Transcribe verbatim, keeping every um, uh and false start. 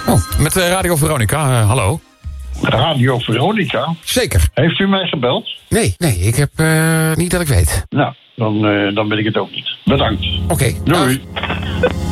Oh, met uh, Radio Veronica, uh, hallo. Radio Veronica? Zeker. Heeft u mij gebeld? Nee, nee, ik heb uh, niet dat ik weet. Nou, dan, uh, dan ben ik het ook niet. Bedankt. Oké. Okay, doei. Uh.